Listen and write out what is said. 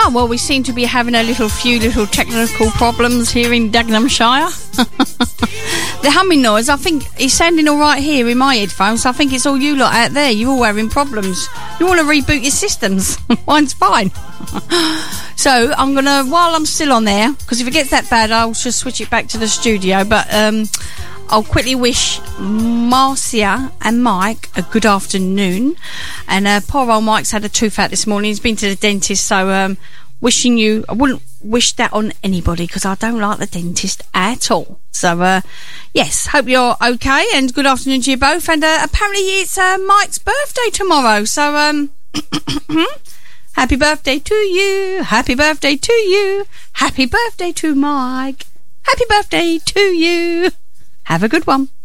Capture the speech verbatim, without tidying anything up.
Oh, well, we seem to be having a little few little technical problems here in Dagenhamshire. The humming noise, I think, is sounding all right here in my headphones. I think it's all you lot out there. You're all having problems. You want to reboot your systems. Mine's fine. So I'm going to, while I'm still on there, because if it gets that bad, I'll just switch it back to the studio. But um, I'll quickly wish Marcia and Mike a good afternoon. And uh, poor old Mike's had a tooth out this morning. He's been to the dentist, so um, wishing you, I wouldn't wish that on anybody because I don't like the dentist at all. So uh, yes, hope you're okay, and good afternoon to you both. And uh, apparently it's uh, Mike's birthday tomorrow, so um, happy birthday to you, happy birthday to you, happy birthday to Mike, happy birthday to you. Have a good one.